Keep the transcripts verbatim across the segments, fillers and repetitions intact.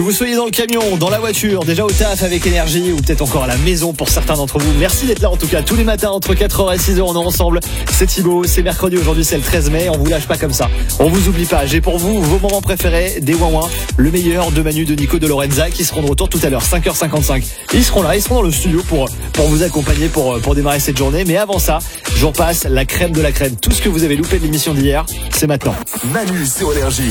vous soyez dans le camion, dans la voiture, déjà au taf avec Énergie ou peut-être encore à la maison pour certains d'entre vous. Merci d'être là en tout cas tous les matins entre quatre heures et six heures on est ensemble. C'est Thibaut, c'est mercredi, aujourd'hui c'est le treize mai, on vous lâche pas comme ça. On vous oublie pas, j'ai pour vous vos moments préférés des ouin ouin, le meilleur de Manu, de Nico, de Lorenza qui seront de retour tout à l'heure cinq heures cinquante-cinq. Ils seront là, ils seront dans le studio pour pour vous accompagner pour pour démarrer cette journée, mais avant ça, je vous repasse la crème de la crème. Tout ce que vous avez loupé de l'émission d'hier, c'est maintenant. Manu sur Énergie.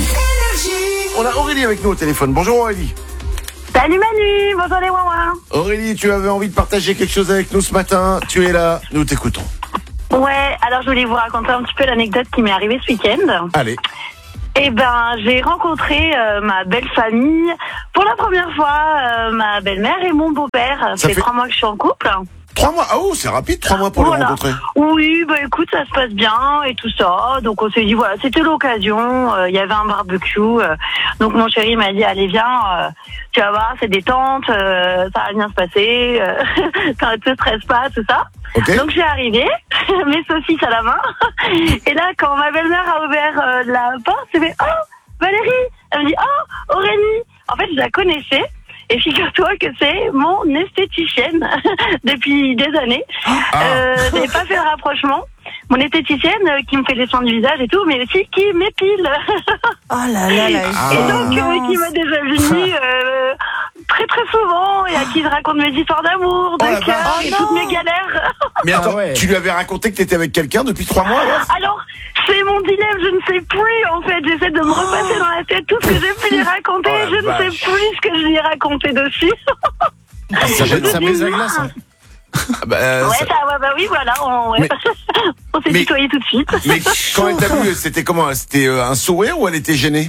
On a Aurélie avec nous au téléphone. Bonjour Aurélie. Salut Manu, bonjour les ouin-ouin. Aurélie, tu avais envie de partager quelque chose avec nous ce matin. Tu es là, nous t'écoutons. Ouais, alors je voulais vous raconter un petit peu l'anecdote qui m'est arrivée ce week-end. Allez. Eh ben, j'ai rencontré euh, ma belle famille pour la première fois, euh, ma belle-mère et mon beau-père. Ça, Ça fait, fait trois mois que je suis en couple. Trois mois? Ah oh, c'est rapide, trois mois pour voilà. le rencontrer. Oui, bah écoute, ça se passe bien et tout ça. Donc on s'est dit, voilà, c'était l'occasion. Il euh, y avait un barbecue. Euh, donc mon chéri m'a dit, allez viens, euh, tu vas voir, c'est détente, euh, ça va bien se passer. Euh, ne te stresse pas, tout ça. Okay. Donc j'ai arrivé, mes saucisses à la main. Et là, quand ma belle-mère a ouvert euh, la porte, j'ai fait, oh, Valérie. Elle me dit, oh, Aurélie. En fait, je la connaissais. Et figure-toi que c'est mon esthéticienne depuis des années. Ah. Euh, j'avais pas fait le rapprochement. Mon esthéticienne euh, qui me fait les soins du visage et tout, mais aussi qui m'épile. Oh là là là. Et donc euh, qui m'a déjà vue euh, très très souvent et à qui je raconte mes histoires d'amour, de oh cœur oh et non. toutes mes galères. Mais attends, ah ouais. Tu lui avais raconté que t'étais avec quelqu'un depuis trois mois alors, alors c'est mon dilemme, je ne sais plus en fait. J'essaie de me repasser dans la tête tout ce que j'ai pu lui raconter. Oh je vache. ne sais plus ce que je lui ai raconté dessus. Ah, ça ça brise la glace. Hein. Ah bah, euh, ouais, ça... ça, ouais, bah oui, voilà, on, ouais. mais... on s'est mais... tutoyé tout de suite. Mais quand elle t'a vu, c'était comment? C'était euh, un sourire ou elle était gênée?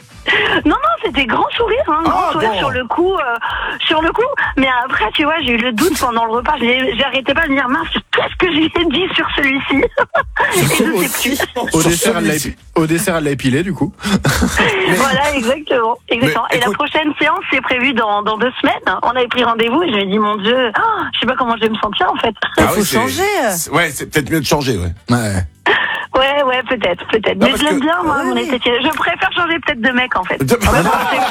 Non, non, c'était grand sourire, hein, grand ah, sourire bon. sur le coup, euh, sur le coup. Mais après, tu vois, j'ai eu le doute pendant le repas. J'ai, j'arrêtais pas de me dire, mince, qu'est-ce que j'ai dit sur celui-ci? Et je sais plus. Au dessert, elle l'a, au dessert, elle l'a épilé, du coup. Mais... Voilà, exactement, exactement. Mais, et écoute... la prochaine séance, c'est prévue dans, dans deux semaines. On avait pris rendez-vous et je me dis, mon Dieu, oh, je sais pas comment je vais me sentir, en fait. Il ah, faut oui, changer. C'est... Ouais, c'est peut-être mieux de changer, ouais. Ouais. Ouais, ouais, peut-être, peut-être. Non, mais je l'aime que... bien, moi, mon esthétique. Je préfère changer peut-être de mec, en fait. De... Ah,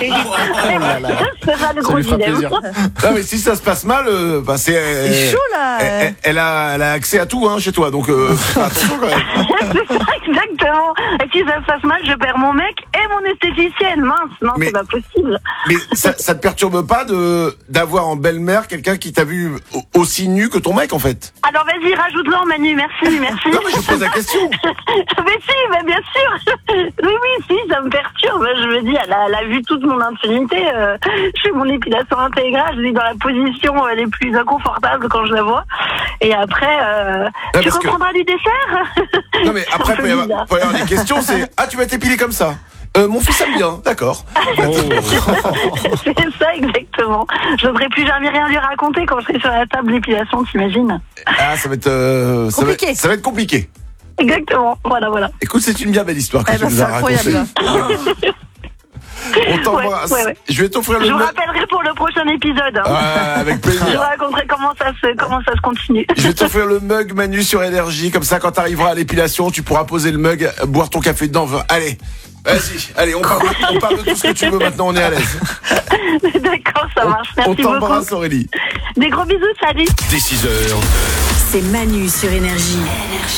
non, c'est ça le gros dilemme. Non, mais si ça se passe mal, euh, bah, c'est. C'est euh, chaud, là. Elle, elle, a, elle a accès à tout, hein, chez toi, donc euh, attention quand même. C'est ça, exactement. Et si ça se passe mal, je perds mon mec et mon esthéticienne. Mince, non, mais, c'est pas possible. Mais ça, ça te perturbe pas de d'avoir en belle-mère quelqu'un qui t'a vu aussi nu que ton mec, en fait? Alors vas-y, rajoute-le, Manu, merci, merci. Non, mais je pose la question. Mais si, mais bien sûr. Oui, oui, si, ça me perturbe. Je me dis, elle a, elle a vu toute mon intimité. Euh, je fais mon épilation intégrale, je suis dans la position euh, les plus inconfortables quand je la vois. Et après, euh, non, tu reprendras que... du dessert. Non, mais après, il peut y avoir, peut y avoir des questions, c'est, ah, tu vas t'épiler comme ça. Euh, mon fils aime bien, d'accord. Oh. C'est ça, exactement. Je n'oserais plus jamais rien lui raconter quand je serai sur la table d'épilation, t'imagines? Ah, ça va être, euh, ça, va, ça va être compliqué. Exactement, voilà, voilà. Écoute, c'est une bien belle histoire que eh tu ben, nous as racontée. On t'embrasse. Ouais, ouais, ouais. Je vais t'offrir le. Je vous rappellerai pour le prochain épisode. Hein. Ouais, avec plaisir. Je vous raconterai comment ça se comment ça se continue. Je vais t'offrir le mug Manu sur Énergie, comme ça quand t'arriveras à l'épilation, tu pourras poser le mug, boire ton café dedans. Allez, vas-y, allez, on parle, de, on parle de tout ce que tu veux maintenant, on est à l'aise. D'accord, ça marche. Merci beaucoup. On t'embrasse, Aurélie. Des gros bisous, salut. Dès six heures. C'est Manu sur Énergie. Énergie.